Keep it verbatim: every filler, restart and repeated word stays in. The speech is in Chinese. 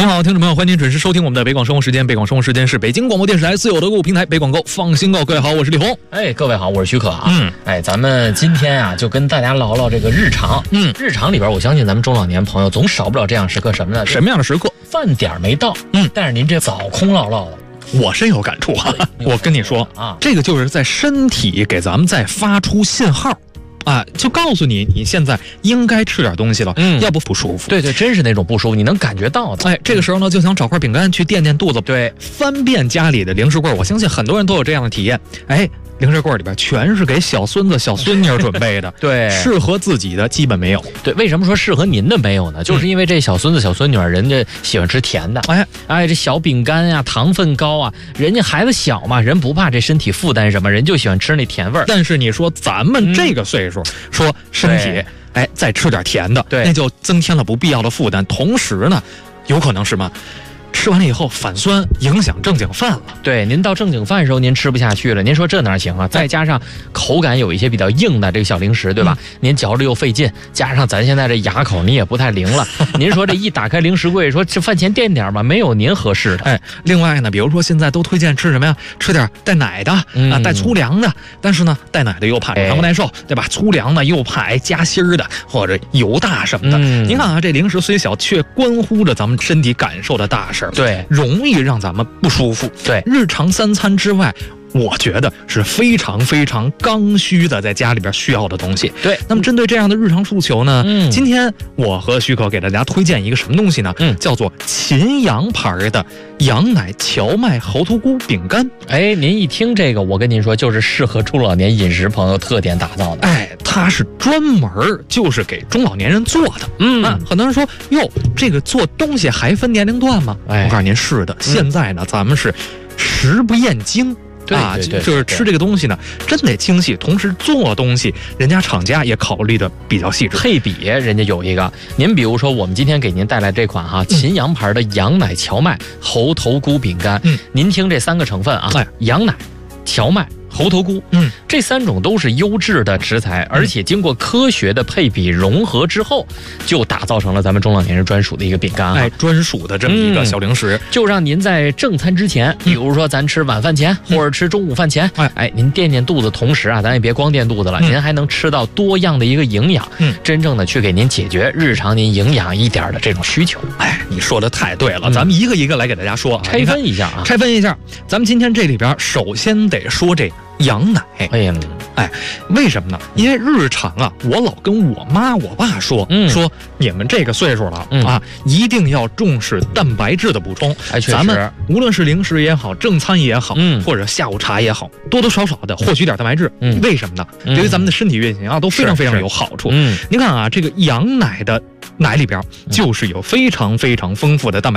您好，听众朋友，欢迎您准时收听我们的北广生活时间。北广生活时间是北京广播电视台自有的购物平台北广购，放心购。各位好，我是李红。 哎，各位好，我是徐可啊。 嗯， 哎，咱们今天啊，就跟大家唠唠这个日常。 嗯， 日常里边，我相信咱们中老年朋友总少不了这样时刻，什么呢？ 什么样的时刻？ 饭点没到， 嗯， 但是您这早空落落的。 我深有感触啊！我跟你说啊，这个就是在身体给咱们在发出信号。啊，就告诉你，你现在应该吃点东西了，嗯，要不不舒服。 对对，真是那种不舒服，你能感觉到的。 哎，这个时候呢，就想找块饼干去垫垫肚子。 对， 翻遍家里的零食柜，我相信很多人都有这样的体验。哎，零食柜里边全是给小孙子、小孙女准备的， 对， 适合自己的基本没有。 对，为什么说适合您的没有呢？就是因为这小孙子、小孙女人家喜欢吃甜的。 哎哎，这小饼干呀、糖分高啊，人家孩子小嘛，人不怕这身体负担什么，人就喜欢吃那甜味儿。 但是你说咱们这个岁数，嗯、说身体哎再吃点甜的， 对， 那就增添了不必要的负担。同时呢，有可能是什么？吃完了以后反酸，影响正经饭了。 对，您到正经饭的时候您吃不下去了，您说这哪行啊？再加上口感有一些比较硬的这个小零食，对吧？嗯、您嚼着又费劲，加上咱现在这牙口你也不太灵了。您说这一打开零食柜，说这饭前垫点吧，没有您合适的。 哎，另外呢，比如说现在都推荐吃什么呀？吃点带奶的、嗯、啊，带粗粮的。但是呢，带奶的又怕肠不耐受，对吧？粗粮的又怕哎夹心儿的或者油大什么的。嗯、您看啊，这零食虽小，却关乎着咱们身体感受的大事儿。 对， 容易让咱们不舒服。 对， 日常三餐之外，我觉得是非常非常刚需的，在家里边需要的东西。 对， 那么针对这样的日常诉求呢， 嗯， 今天我和徐可给大家推荐一个什么东西呢？嗯，叫做秦阳牌的羊奶荞麦猴头菇饼干。 哎，您一听这个，我跟您说，就是适合中老年饮食朋友特点打造的。 哎，它是专门就是给中老年人做的。 嗯， 啊，很多人说哟，这个做东西还分年龄段吗？哎，我告诉您是的，嗯、现在呢，咱们是食不厌精。 对啊， 对对对就是吃这个东西呢，真得精细，同时做东西，人家厂家也考虑的比较细致。 配比人家有一个，您比如说，我们今天给您带来这款哈秦阳牌的羊奶荞麦猴头菇饼干，嗯，您听这三个成分啊，哎、羊奶、荞麦、猴头菇，嗯，这三种都是优质的食材，而且经过科学的配比融合之后，就打造成了咱们中老年人专属的一个饼干啊， 哎，专属的这么一个小零食， 嗯、就让您在正餐之前，比如说咱吃晚饭前，嗯、或者吃中午饭前，哎哎，您垫垫肚子，同时啊，咱也别光垫肚子了，嗯、您还能吃到多样的一个营养，嗯，真正的去给您解决日常您营养一点的这种需求。 哎，你说的太对了，嗯、咱们一个一个来给大家说， 拆分一下啊， 拆分一下，咱们今天这里边首先得说这羊奶。 哎呀， 哎，为什么呢？因为日常啊，我老跟我妈我爸说，嗯、说你们这个岁数了、嗯、啊，一定要重视蛋白质的补充。 哎，确实， 咱们无论是零食也好，正餐也好，嗯，或者下午茶也好，多多少少的获取点蛋白质。嗯，为什么呢？嗯、对于咱们的身体运行啊，都非常非常有好处。嗯，您看啊，这个羊奶的奶里边就是有非常非常丰富的蛋白质。